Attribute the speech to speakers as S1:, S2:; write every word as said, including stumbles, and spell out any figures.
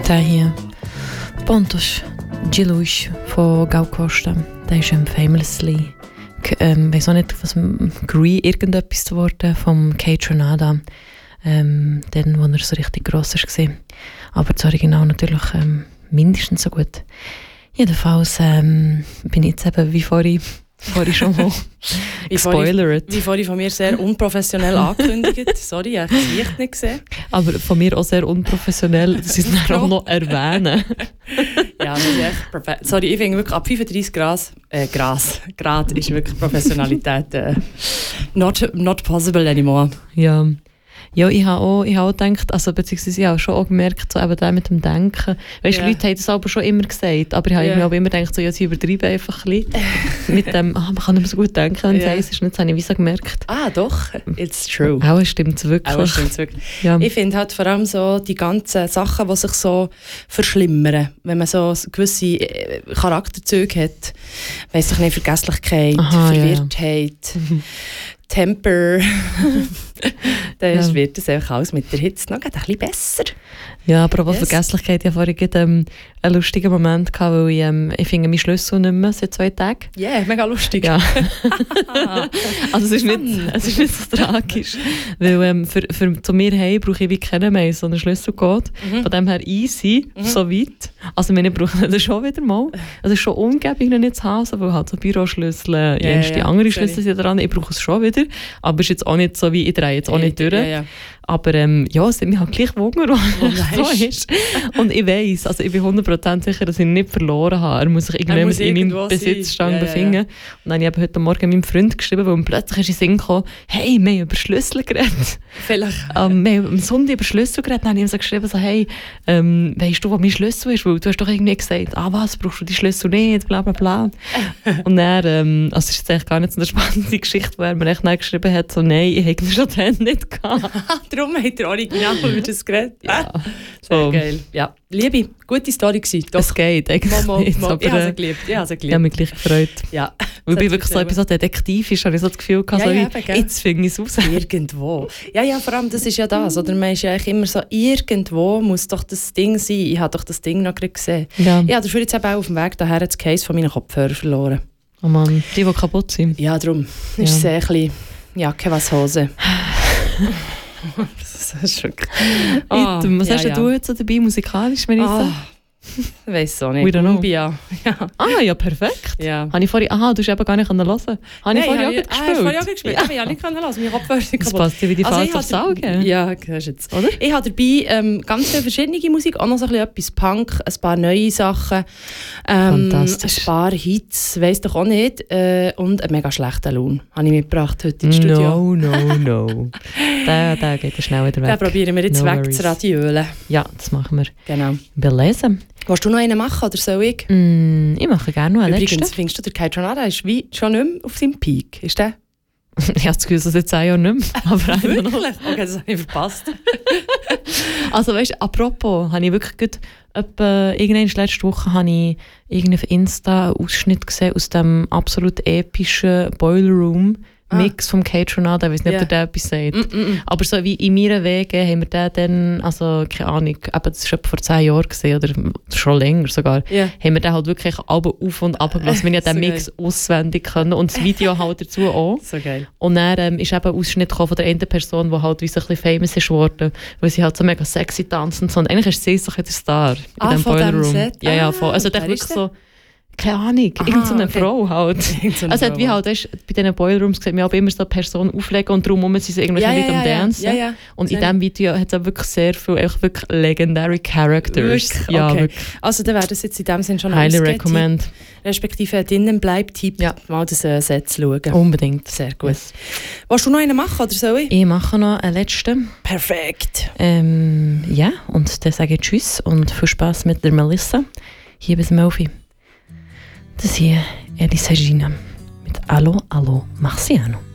S1: Der hier, Pontus Giluis von Gal Costa, der ist ähm, famously, ähm, ich weiß auch nicht, was, Gree irgendetwas zu worden vom Kate Renata, ähm, dann, wo er so richtig gross war. Aber das Original natürlich ähm, mindestens so gut. Jedenfalls ähm, bin ich jetzt eben, wie vorhin, vorhin schon mal gespoilert.
S2: Wie vorhin von mir sehr unprofessionell angekündigt. Sorry, ich habe das Licht nicht gesehen.
S1: Aber von mir auch sehr unprofessionell, das ist dann auch noch erwähnen.
S2: Ja, das ist echt perfekt. Sorry, ich finde wirklich ab fünfunddreißig Grad, äh, Gras, Grad ist wirklich Professionalität äh, not, not possible anymore.
S1: Ja. Ja, ich habe auch, ich habe auch gedacht, also beziehungsweise ich habe schon auch gemerkt, so eben das mit dem Denken. Weißt du, yeah. Leute haben das aber schon immer gesagt, aber ich habe yeah. immer gedacht, so, ja, sie übertreiben einfach ein bisschen. Mit dem, ah, man kann nicht mehr so gut denken, wenn es yeah. heiß ist. Und jetzt habe ich wie so gemerkt.
S2: Ah, doch, it's true.
S1: Auch stimmt es wirklich.
S2: Auch stimmt's wirklich.
S1: Ja.
S2: Ich finde halt vor allem so die ganzen Sachen, die sich so verschlimmern, wenn man so gewisse Charakterzüge hat, weiss ich nicht, Vergesslichkeit,
S1: Aha,
S2: Verwirrtheit, ja. Temper, dann ja. wird das einfach alles mit der Hitze noch ein bisschen besser.
S1: Ja, aber auch yes. Vergesslichkeit, ich hatte vorhin ähm, einen lustigen Moment, gehabt, weil ich, ähm, ich finde meinen Schlüssel nicht mehr seit zwei Tagen.
S2: Ja, yeah, mega lustig.
S1: Ja. Also es ist, nicht, es ist nicht so tragisch, weil ähm, für, für zu mir heim brauche ich wie keinen mehr so einen Schlüsselcode. Mhm. Von dem her easy, mhm. so weit. Also wir brauchen das schon wieder mal. Es ist schon umgebig nicht zu Hause, weil halt so Büroschlüssel, yeah, ja, die yeah, andere Schlüssel sind dran, ich brauche es schon wieder. Aber es ist jetzt auch nicht so, wie ich drehe jetzt auch nicht durch.
S2: Ja, ja.
S1: Aber ähm, ja, es hat mich halt gleich gewundert, was so ist. Und ich weiss, also ich bin hundert Prozent sicher, dass ich ihn nicht verloren habe. Er muss sich irgendwann in meinem Besitzstand ja, befinden. Ja, ja. Und dann habe ich heute Morgen meinem Freund geschrieben, weil ihm plötzlich ist in den Sinn gekommen, hey, wir haben über Schlüssel geredet.
S2: Vielleicht.
S1: Ähm, wir haben am Sonntag über Schlüssel geredet. Dann habe ich ihm so geschrieben, so, hey, ähm, weißt du, wo mein Schlüssel ist? Weil du hast doch irgendwie gesagt, ah was, brauchst du die Schlüssel nicht, bla bla bla. Und er, ähm, also es ist jetzt eigentlich gar nicht so eine spannende Geschichte, wo er mir echt geschrieben hat, so, nein, ich hätte ihn schon dann nicht gehabt.
S2: Darum hat er original über das geredet.
S1: Ja.
S2: Sehr
S1: so.
S2: Geil. Ja. Liebe, gute Story gewesen. Doch.
S1: Es geht eigentlich.
S2: Mo, mo, mo. Ich habe sie geliebt. Ich habe sie geliebt.
S1: Ich habe mich gleich gefreut.
S2: Ja.
S1: Weil ich wirklich so etwas so detektivisch habe ich so das Gefühl gehabt,
S2: ja,
S1: so
S2: ja,
S1: wie, jetzt finde ich es raus.
S2: Irgendwo. Ja, ja, vor allem, das ist ja das. Oder man ist ja eigentlich immer so, irgendwo muss doch das Ding sein. Ich habe doch das Ding noch gerade gesehen.
S1: Ja.
S2: Ich habe dafür jetzt eben auch auf dem Weg daher das Case von meinen Kopfhörern verloren.
S1: Oh Mann, die, die kaputt sind.
S2: Ja, darum. Ja. Ist sehr ein bisschen Jacke, was Hose. Das ist schon
S1: oh, was ja, hast ja. du jetzt so dabei, musikalisch, wenn ich
S2: oh.
S1: sage?
S2: Ich weiss auch nicht.
S1: We don't know.
S2: Ja.
S1: Ah, ja, perfekt.
S2: Ja.
S1: Habe ich vorhin, aha, du hast eben gar nicht hören können. Habe ich vorhin auch gespielt?
S2: Ah, ich vorhin auch gespielt. Ja. Aber ich habe nicht hören lassen. Meine Kopfhörer sind
S1: kaputt. Das passt ja wie die also Faust aufs Auge.
S2: Ja, das jetzt. Oder? Ich habe dabei ähm, ganz viele verschiedene Musik, auch noch so ein bisschen etwas Punk, ein paar neue Sachen, ähm,
S1: fantastisch.
S2: Ein paar Hits, weiss doch auch nicht, äh, und einen mega schlechten Lohn habe ich mitgebracht heute ins Studio.
S1: No, no, no. Der, der geht schnell wieder weg.
S2: Den probieren wir jetzt no wegzuradiolen.
S1: Ja, das machen wir.
S2: Genau.
S1: Belesen.
S2: Willst du noch einen machen oder soll ich?
S1: Mm, ich mache gerne noch einen
S2: Übrigens,
S1: letzten.
S2: findest du, der Kate Renata ist wie schon nicht mehr auf seinem Peak? Ist der?
S1: Ich habe das Gefühl, das jetzt zehn Jahre nicht mehr. Aber
S2: wirklich? Okay, das habe ich verpasst.
S1: Also weißt du, apropos, habe ich wirklich gut, etwa, irgendwann letzte Woche habe ich irgendwie auf Insta einen Ausschnitt gesehen aus dem absolut epischen Boiler Room Mix ah. vom Kate Renata, ich weiß nicht, yeah. ob der etwas sagt. Mm, mm, mm. Aber so wie in meinen Wegen haben wir den dann, also keine Ahnung, eben, das war etwa vor zehn Jahren gewesen, oder schon länger sogar, yeah. haben wir den halt wirklich alle auf und ab gelassen. Wir haben so den Mix geil. auswendig können und das Video halt dazu auch.
S2: So geil.
S1: Und dann ähm, ist eben ein Ausschnitt von der einen Person, die halt wie so ein bisschen famous ist geworden, weil sie halt so mega sexy tanzt und so. Und eigentlich ist sie so der Star in
S2: ah,
S1: diesem Boiler Room.
S2: Set?
S1: Ja, ja, voll. Also der wirklich so... Keine Ahnung, irgendeine so okay. Frau halt. So also hat wie halt, weißt, bei diesen Boilrooms sieht man aber immer so eine Person auflegen und darum sind sie irgendwie
S2: ja,
S1: mit
S2: ja,
S1: am
S2: ja,
S1: Dancen.
S2: Ja, ja.
S1: Und in diesem Video hat es wirklich sehr viele echt wirklich legendary Characters.
S2: Wirklich?
S1: Ja,
S2: okay.
S1: wirklich.
S2: Also dann wäre das jetzt in dem Sinne schon ein
S1: highly recommend.
S2: Respektive drinnen bleibt Tipp,
S1: ja.
S2: mal das äh, Set zu schauen.
S1: Unbedingt.
S2: Sehr gut.
S1: Yes.
S2: Willst du noch einen machen oder soll ich?
S1: Ich mache noch einen letzten.
S2: Perfekt.
S1: Ähm, ja, und dann sage ich Tschüss und viel Spass mit der Melissa. Hier bis Melfi. Das hier ist Elisa Gina mit Allo, Allo, Marciano.